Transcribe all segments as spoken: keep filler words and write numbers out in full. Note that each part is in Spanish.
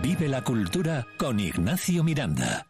Vive la cultura con Ignacio Miranda.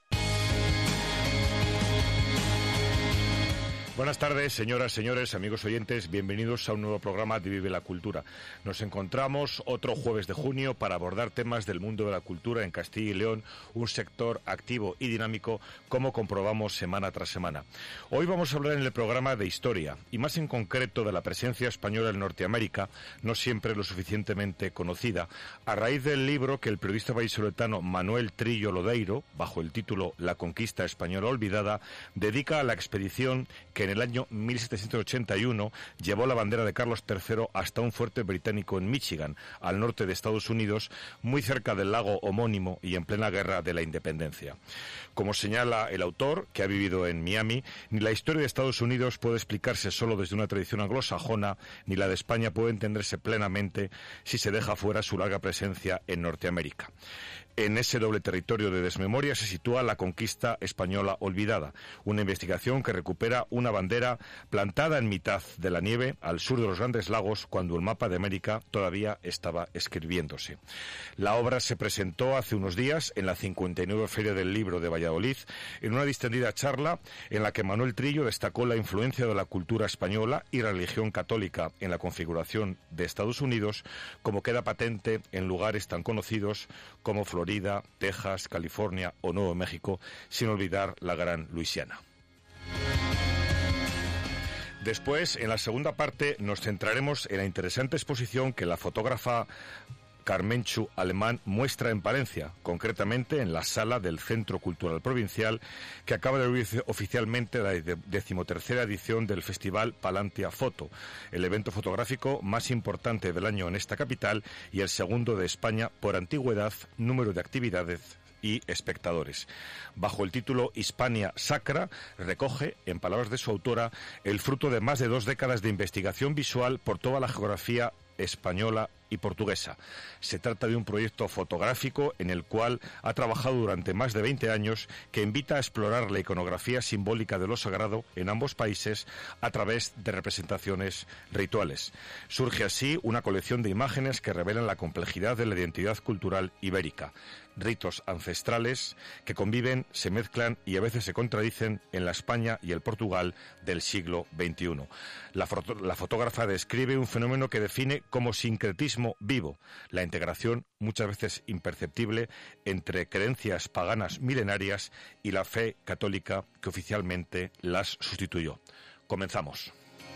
Buenas tardes, señoras, señores, amigos oyentes, bienvenidos a un nuevo programa de Vive la Cultura. Nos encontramos otro jueves de junio para abordar temas del mundo de la cultura en Castilla y León, un sector activo y dinámico, como comprobamos semana tras semana. Hoy vamos a hablar en el programa de historia, y más en concreto de la presencia española en Norteamérica, no siempre lo suficientemente conocida, a raíz del libro que el periodista vallisoletano Manuel Trillo Lodeiro, bajo el título La conquista española olvidada, dedica a la expedición que en el año mil setecientos ochenta y uno llevó la bandera de Carlos tercero hasta un fuerte británico en Michigan, al norte de Estados Unidos, muy cerca del lago homónimo y en plena guerra de la independencia. Como señala el autor, que ha vivido en Miami, ni la historia de Estados Unidos puede explicarse solo desde una tradición anglosajona, ni la de España puede entenderse plenamente si se deja fuera su larga presencia en Norteamérica. En ese doble territorio de desmemoria se sitúa la conquista española olvidada, una investigación que recupera una bandera plantada en mitad de la nieve al sur de los Grandes Lagos cuando el mapa de América todavía estaba escribiéndose. La obra se presentó hace unos días en la cincuenta y nueve Feria del Libro de Valladolid, en una distendida charla en la que Manuel Trillo destacó la influencia de la cultura española y la religión católica en la configuración de Estados Unidos, como queda patente en lugares tan conocidos como Florida, Florida, Texas, California o Nuevo México, sin olvidar la gran Luisiana. Después, en la segunda parte, nos centraremos en la interesante exposición que la fotógrafa Carmenchu Alemán muestra en Palencia, concretamente en la sala del Centro Cultural Provincial, que acaba de abrir oficialmente la decimotercera edición del Festival Palantia Foto, el evento fotográfico más importante del año en esta capital y el segundo de España por antigüedad, número de actividades y espectadores. Bajo el título Hispania Sacra, recoge, en palabras de su autora, el fruto de más de dos décadas de investigación visual por toda la geografía española y portuguesa. Se trata de un proyecto fotográfico en el cual ha trabajado durante más de veinte años, que invita a explorar la iconografía simbólica de lo sagrado en ambos países a través de representaciones rituales. Surge así una colección de imágenes que revelan la complejidad de la identidad cultural ibérica. Ritos ancestrales que conviven, se mezclan y a veces se contradicen en la España y el Portugal del siglo veintiuno. La, foto, la fotógrafa describe un fenómeno que define como sincretismo vivo, la integración, muchas veces imperceptible, entre creencias paganas milenarias y la fe católica que oficialmente las sustituyó. Comenzamos.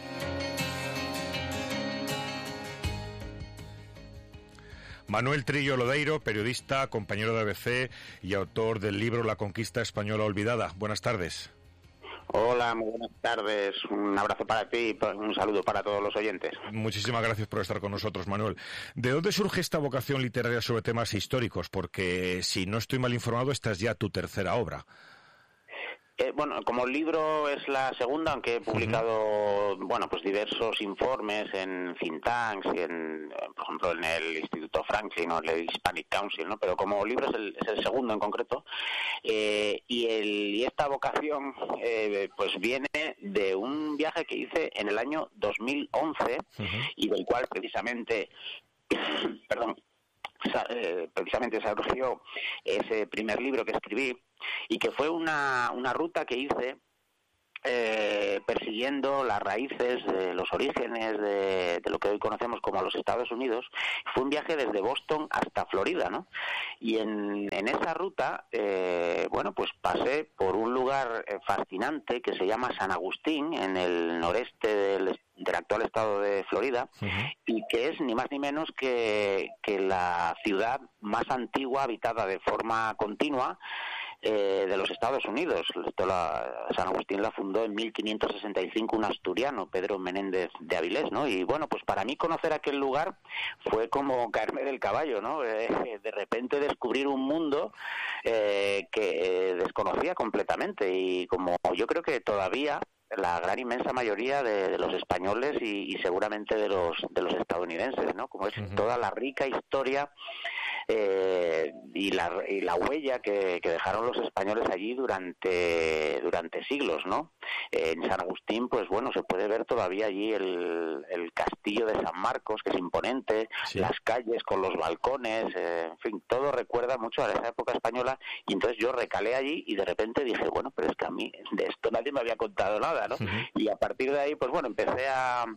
Manuel Trillo Lodeiro, periodista, compañero de A B C y autor del libro La conquista española olvidada. Buenas tardes. Hola, muy buenas tardes. Un abrazo para ti y un saludo para todos los oyentes. Muchísimas gracias por estar con nosotros, Manuel. ¿De dónde surge esta vocación literaria sobre temas históricos? Porque, si no estoy mal informado, esta es ya tu tercera obra. Eh, bueno, como libro es la segunda, aunque he publicado, uh-huh. bueno, pues diversos informes en think tanks y en, por ejemplo, en el Instituto Franklin o el Hispanic Council, ¿no? Pero como libro es el, es el segundo en concreto. Eh, y, el, y esta vocación, eh, pues viene de un viaje que hice en el año dos mil once uh-huh. y del cual precisamente, perdón, eh, precisamente se surgió ese primer libro que escribí, y que fue una, una ruta que hice eh, persiguiendo las raíces de los orígenes de, de lo que hoy conocemos como los Estados Unidos. Fue un viaje desde Boston hasta Florida, ¿no? Y en, en esa ruta, eh, bueno, pues pasé por un lugar fascinante que se llama San Agustín, en el noreste del, del actual estado de Florida, uh-huh. y que es ni más ni menos que, que la ciudad más antigua habitada de forma continua Eh, de los Estados Unidos. Esto la, San Agustín la fundó en mil quinientos sesenta y cinco un asturiano, Pedro Menéndez de Avilés, ¿no? Y bueno, pues para mí conocer aquel lugar fue como caerme del caballo, ¿no? Eh, de repente descubrir un mundo eh, que eh, desconocía completamente, y como yo creo que todavía la gran inmensa mayoría de, de los españoles y, y seguramente de los de los estadounidenses, ¿no? Como es uh-huh. toda la rica historia eh, y, la, y la huella que, que dejaron los españoles allí durante durante siglos, ¿no? Eh, en San Agustín, pues bueno, se puede ver todavía allí el, el castillo de San Marcos, que es imponente, sí. Las calles con los balcones, eh, en fin, todo recuerda mucho a esa época española, y entonces yo recalé allí y de repente dije, bueno, pero es que a mí de esto nadie me había contado nada, ¿no? Uh-huh. Y a partir de ahí, pues bueno, empecé a...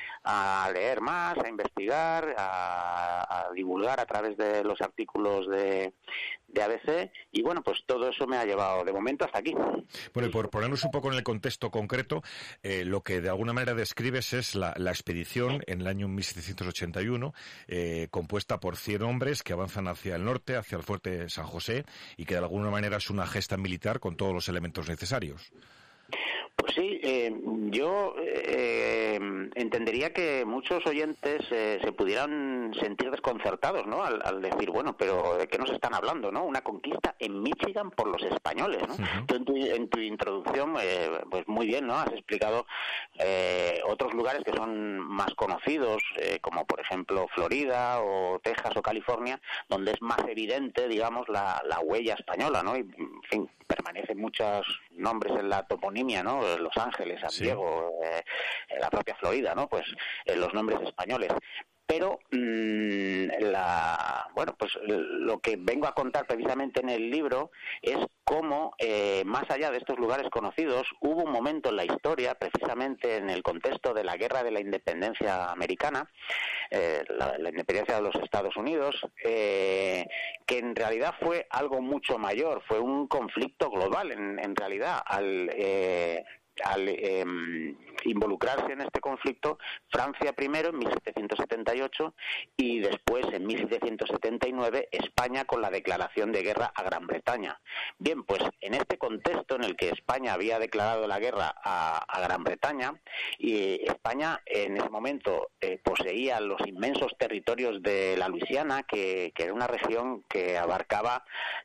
a leer más, a investigar, a, a divulgar a través de los artículos de, de A B C, y bueno, pues todo eso me ha llevado de momento hasta aquí. Bueno, y por ponernos un poco en el contexto concreto, eh, lo que de alguna manera describes es la, la expedición en el año mil setecientos ochenta y uno, eh, compuesta por cien hombres que avanzan hacia el norte, hacia el fuerte San José, y que de alguna manera es una gesta militar con todos los elementos necesarios. Pues sí, eh, yo eh, entendería que muchos oyentes eh, se pudieran sentir desconcertados, ¿no? Al, al decir, bueno, pero ¿de qué nos están hablando, no? Una conquista en Michigan por los españoles, ¿no? Uh-huh. Tú en tu, en tu introducción, eh, pues muy bien, ¿no? Has explicado eh, otros lugares que son más conocidos, eh, como por ejemplo Florida o Texas o California, donde es más evidente, digamos, la, la huella española, ¿no? Y, en fin, permanecen muchos nombres en la toponimia, ¿no? Los Ángeles, San Diego, sí. eh, la propia Florida, ¿no? Pues eh, los nombres españoles. Pero mmm, la bueno, pues lo que vengo a contar precisamente en el libro es cómo, eh, más allá de estos lugares conocidos, hubo un momento en la historia, precisamente en el contexto de la Guerra de la Independencia Americana, eh, la, la independencia de los Estados Unidos, eh, que en realidad fue algo mucho mayor, fue un conflicto global, en, en realidad, al... Eh, al eh, involucrarse en este conflicto Francia primero en mil setecientos setenta y ocho y después en mil setecientos setenta y nueve España con la declaración de guerra a Gran Bretaña. Bien, pues en este contexto en el que España había declarado la guerra a, a Gran Bretaña, y España en ese momento eh, poseía los inmensos territorios de la Luisiana, que, que era una región que abarcaba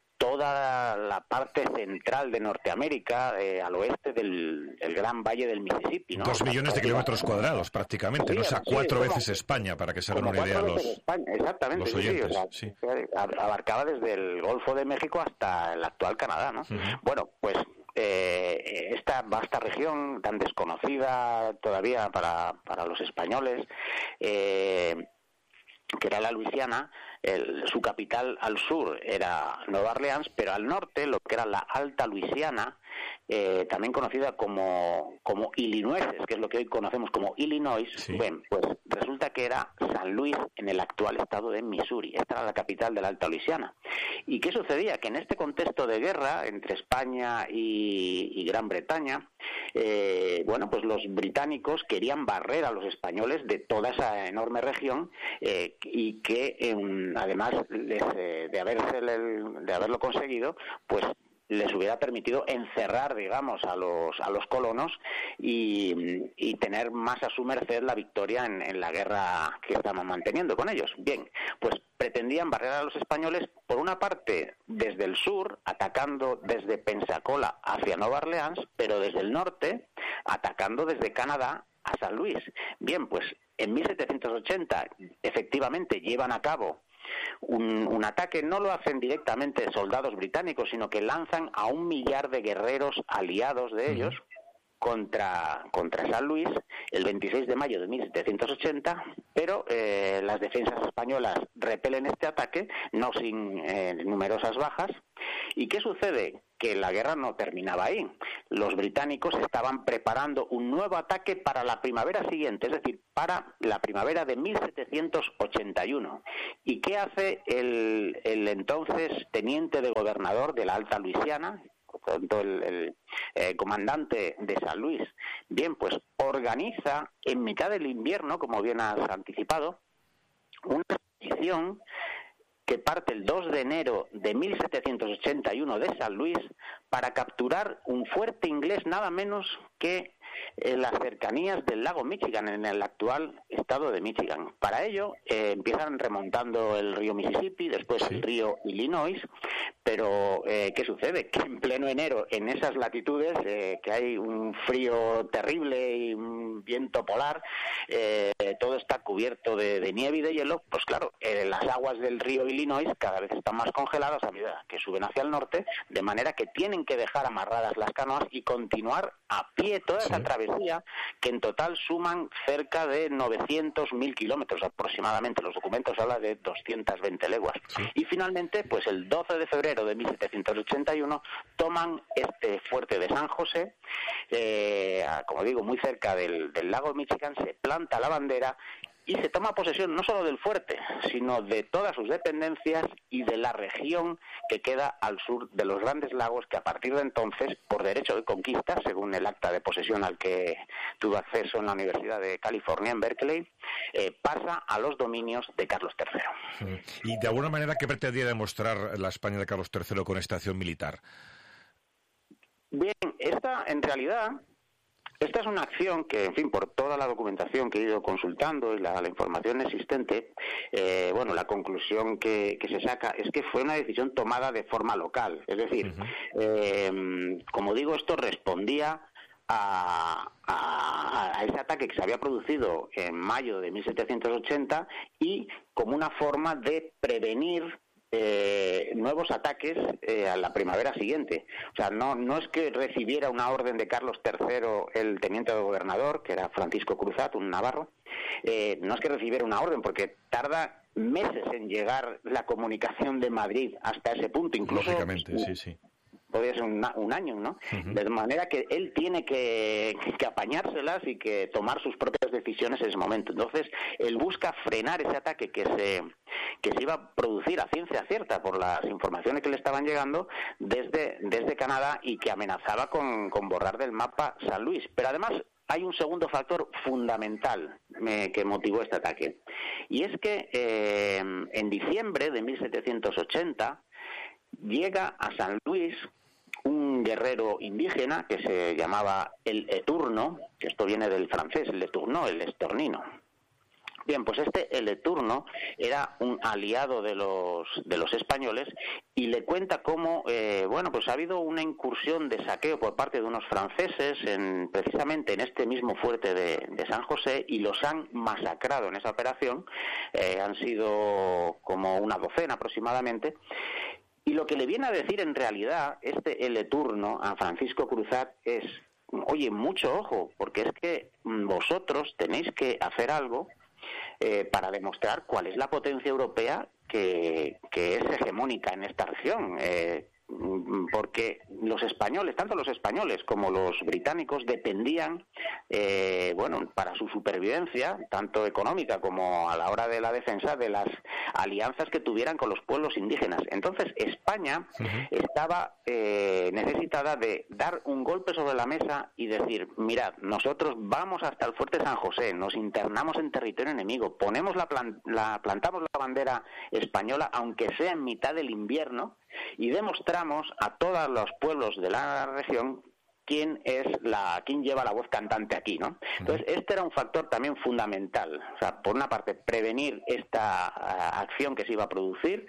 toda la parte central de Norteamérica, eh, al oeste del el gran valle del Mississippi, ¿no? Dos millones de kilómetros cuadrados, prácticamente, sí, ¿no? O sea, cuatro sí, veces como, España, para que se hagan una idea los, exactamente, los oyentes. Sí, o sea, sí. Abarcaba desde el Golfo de México hasta el actual Canadá, ¿no? Uh-huh. Bueno, pues eh, esta vasta región, tan desconocida todavía para, para los españoles, eh, que era la Luisiana, el, su capital al sur era Nueva Orleans, pero al norte, lo que era la Alta Luisiana, eh, también conocida como, como Illinois, que es lo que hoy conocemos como Illinois, sí. Bueno, pues resulta que era San Luis en el actual estado de Missouri. Esta era la capital de la Alta Luisiana. ¿Y qué sucedía? Que en este contexto de guerra entre España y, y Gran Bretaña, eh, bueno, pues los británicos querían barrer a los españoles de toda esa enorme región, eh, y que eh, además les, eh, de, haberse, de haberlo conseguido, pues les hubiera permitido encerrar, digamos, a los a los colonos y, y tener más a su merced la victoria en, en la guerra que estamos manteniendo con ellos. Bien, pues pretendían barrer a los españoles, por una parte, desde el sur, atacando desde Pensacola hacia Nueva Orleans, pero desde el norte, atacando desde Canadá a San Luis. Bien, pues en mil setecientos ochenta, efectivamente, llevan a cabo Un, un ataque. No lo hacen directamente soldados británicos, sino que lanzan a un millar de guerreros aliados de ellos contra, contra San Luis el veintiséis de mayo de mil setecientos ochenta, pero eh, las defensas españolas repelen este ataque, no sin eh, numerosas bajas. ¿Y qué sucede? Que la guerra no terminaba ahí. Los británicos estaban preparando un nuevo ataque para la primavera siguiente, es decir, para la primavera de mil setecientos ochenta y uno. ¿Y qué hace el, el entonces teniente de gobernador de la Alta Luisiana, el, el eh, comandante de San Luis? Bien, pues organiza en mitad del invierno, como bien has anticipado, una expedición que parte el dos de enero de mil setecientos ochenta y uno de San Luis para capturar un fuerte inglés nada menos que en las cercanías del lago Michigan, en el actual estado de Michigan. Para ello, eh, empiezan remontando el río Mississippi, después sí. el río Illinois, pero eh, ¿qué sucede? Que en pleno enero, en esas latitudes, eh, que hay un frío terrible y un viento polar, eh, todo está cubierto de, de nieve y de hielo, pues claro, eh, las aguas del río Illinois cada vez están más congeladas a medida que suben hacia el norte, de manera que tienen que dejar amarradas las canoas y continuar a pie toda esa sí. travesía, que en total suman cerca de novecientos mil kilómetros aproximadamente. Los documentos hablan de doscientas veinte leguas. Sí. Y finalmente, pues el doce de febrero de mil setecientos ochenta y uno, toman este fuerte de San José, eh, como digo, muy cerca del, del lago Michigan, se planta la bandera y se toma posesión no solo del fuerte, sino de todas sus dependencias y de la región que queda al sur de los Grandes Lagos, que a partir de entonces, por derecho de conquista, según el acta de posesión al que tuvo acceso en la Universidad de California, en Berkeley, eh, pasa a los dominios de Carlos tercero. ¿Y de alguna manera qué pretendía demostrar la España de Carlos tercero con esta acción militar? Bien, esta en realidad... Esta es una acción que, en fin, por toda la documentación que he ido consultando y la, la información existente, eh, bueno, la conclusión que, que se saca es que fue una decisión tomada de forma local. Es decir, uh-huh. eh, como digo, esto respondía a, a, a ese ataque que se había producido en mayo de mil setecientos ochenta y como una forma de prevenir Eh, nuevos ataques eh, a la primavera siguiente. O sea, no, no es que recibiera una orden de Carlos tercero el teniente de gobernador, que era Francisco Cruzat, un navarro, eh, no es que recibiera una orden, porque tarda meses en llegar la comunicación de Madrid hasta ese punto, incluso... Lógicamente, sí, sí. Podría ser un, un año, ¿no? Uh-huh. De manera que él tiene que, que apañárselas y que tomar sus propias decisiones en ese momento. Entonces, él busca frenar ese ataque que se que se iba a producir a ciencia cierta por las informaciones que le estaban llegando desde, desde Canadá y que amenazaba con, con borrar del mapa San Luis. Pero además hay un segundo factor fundamental eh, que motivó este ataque. Y es que eh, en diciembre de mil setecientos ochenta llega a San Luis un guerrero indígena que se llamaba el Eturno, que esto viene del francés, el Eturno, el estornino. Bien, pues este el Eturno era un aliado de los de los españoles y le cuenta cómo, eh, bueno, pues ha habido una incursión de saqueo por parte de unos franceses en, precisamente en este mismo fuerte de, de San José y los han masacrado en esa operación. Eh, han sido como una docena aproximadamente. Y lo que le viene a decir en realidad este el Eturno a Francisco Cruzat es, oye, mucho ojo, porque es que vosotros tenéis que hacer algo eh, para demostrar cuál es la potencia europea que, que es hegemónica en esta región. Eh, porque los españoles, tanto los españoles como los británicos, dependían, eh, bueno, para su supervivencia, tanto económica como a la hora de la defensa, de las alianzas que tuvieran con los pueblos indígenas. Entonces, España uh-huh. estaba eh, necesitada de dar un golpe sobre la mesa y decir, mirad, nosotros vamos hasta el fuerte San José, nos internamos en territorio enemigo, ponemos la, plan- la plantamos la bandera española, aunque sea en mitad del invierno, y demostramos a todos los pueblos de la región quién es la quién lleva la voz cantante aquí, ¿no? Entonces, este era un factor también fundamental. O sea, por una parte, prevenir esta uh, acción que se iba a producir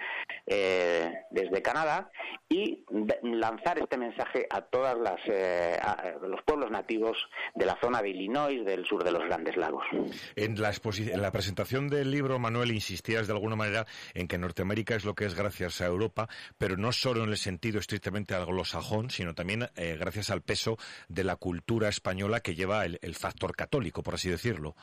eh, desde Canadá y de, lanzar este mensaje a todos eh, los pueblos nativos de la zona de Illinois, del sur de los Grandes Lagos. En la, exposi- en la presentación del libro, Manuel, insistías de alguna manera en que Norteamérica es lo que es gracias a Europa, pero no solo en el sentido estrictamente anglosajón, sino también eh, gracias al peso de la cultura española que lleva el, el factor católico, por así decirlo.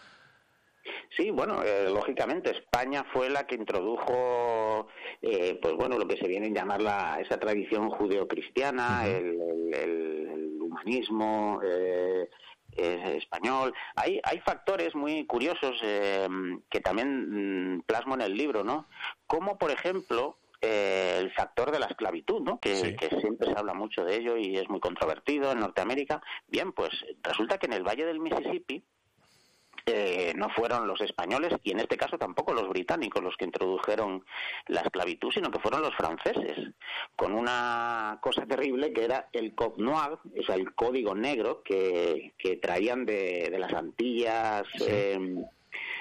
Sí, bueno, eh, lógicamente España fue la que introdujo, eh, pues bueno, lo que se viene a llamar la, esa tradición judeocristiana, uh-huh. el, el, el, el humanismo eh, eh, español. Hay, hay factores muy curiosos eh, que también mm, plasmo en el libro, ¿no? Como, por ejemplo, Eh, el factor de la esclavitud, ¿no? Que, sí. que siempre se habla mucho de ello y es muy controvertido en Norteamérica. Bien, pues resulta que en el Valle del Mississippi eh, no fueron los españoles y en este caso tampoco los británicos los que introdujeron la esclavitud, sino que fueron los franceses, con una cosa terrible que era el Code Noir, o sea, el código negro que, que traían de, de las Antillas. Sí. Eh,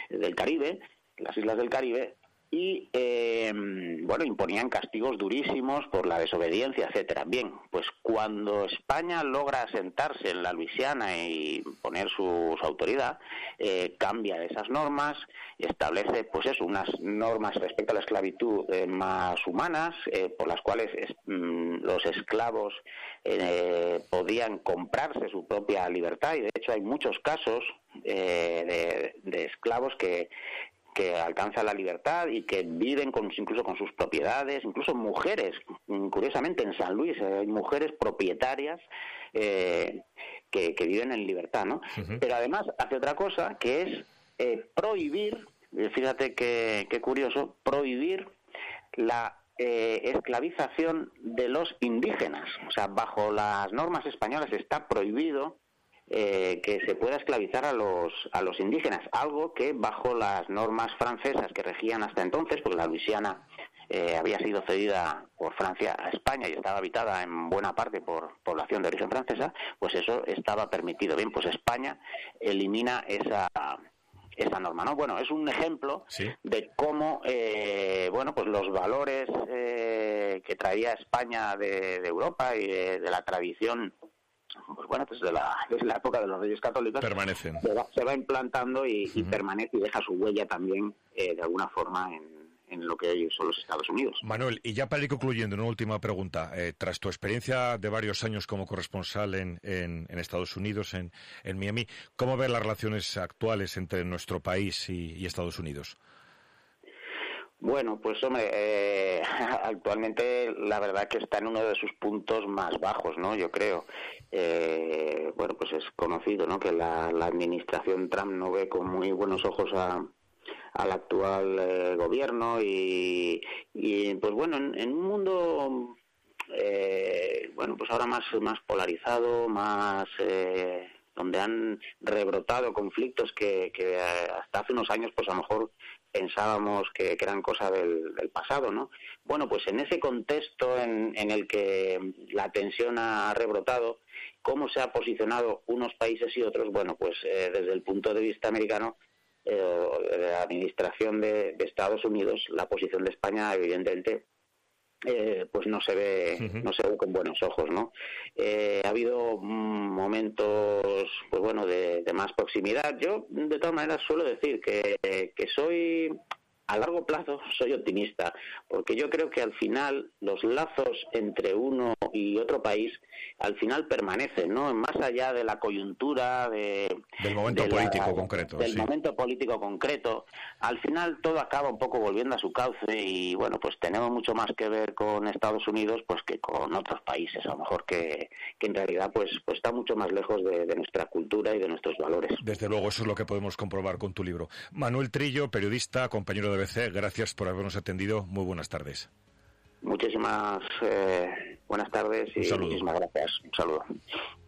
del Caribe, las islas del Caribe, y eh, bueno, imponían castigos durísimos por la desobediencia, etcétera. Bien, pues cuando España logra asentarse en la Luisiana y poner su, su autoridad, eh, cambia esas normas, establece pues eso, unas normas respecto a la esclavitud eh, más humanas, eh, por las cuales es, mm, los esclavos eh, podían comprarse su propia libertad, y de hecho hay muchos casos eh, de, de esclavos que que alcanzan la libertad y que viven con, incluso con sus propiedades, incluso mujeres, curiosamente en San Luis hay mujeres propietarias eh, que, que viven en libertad, ¿no? Uh-huh. Pero además hace otra cosa, que es eh, prohibir, fíjate qué qué curioso, prohibir la eh, esclavización de los indígenas. O sea, bajo las normas españolas está prohibido Eh, que se pueda esclavizar a los a los indígenas, algo que bajo las normas francesas que regían hasta entonces, porque la Luisiana eh, había sido cedida por Francia a España y estaba habitada en buena parte por población de origen francesa, pues eso estaba permitido. Bien, pues España elimina esa esa norma, ¿no? Bueno, es un ejemplo ¿Sí? de cómo, eh, bueno, pues los valores eh, que traía España de, de Europa y de, de la tradición, pues bueno, pues de la, desde la época de los Reyes Católicos permanecen. Se va, se va implantando y, uh-huh. y permanece y deja su huella también eh, de alguna forma en, en lo que ellos son los Estados Unidos. Manuel, y ya para ir concluyendo, una última pregunta. Eh, tras tu experiencia de varios años como corresponsal en, en, en Estados Unidos, en, en Miami, ¿cómo ves las relaciones actuales entre nuestro país y, y Estados Unidos? Bueno, pues hombre, eh, actualmente la verdad que está en uno de sus puntos más bajos, ¿no? Yo creo. Eh, bueno, pues es conocido, ¿no? Que la, la administración Trump no ve con muy buenos ojos a, al actual eh, gobierno y, y, pues bueno, en, en un mundo, eh, bueno, pues ahora más, más polarizado, más... Eh, donde han rebrotado conflictos que, que hasta hace unos años pues a lo mejor pensábamos que, que eran cosa del, del pasado, ¿no? Bueno, pues en ese contexto en, en el que la tensión ha rebrotado, ¿cómo se ha posicionado unos países y otros? Bueno, pues eh, desde el punto de vista americano, eh, de la administración de, de Estados Unidos, la posición de España evidentemente Eh, pues no se ve uh-huh. no se ve con buenos ojos, ¿no? Eh, ha habido momentos pues bueno de, de más proximidad. Yo de todas maneras suelo decir que, que soy a largo plazo soy optimista, porque yo creo que al final los lazos entre uno y otro país al final permanecen, ¿no? Más allá de la coyuntura de, del momento de político la, concreto. Del sí. momento político concreto, al final todo acaba un poco volviendo a su cauce y bueno, pues tenemos mucho más que ver con Estados Unidos pues que con otros países, a lo mejor que, que en realidad pues, pues está mucho más lejos de, de nuestra cultura y de nuestros valores. Desde luego, eso es lo que podemos comprobar con tu libro. Manuel Trillo, periodista, compañero de B C, gracias por habernos atendido. Muy buenas tardes. Muchísimas eh, buenas tardes y muchísimas gracias. Un saludo.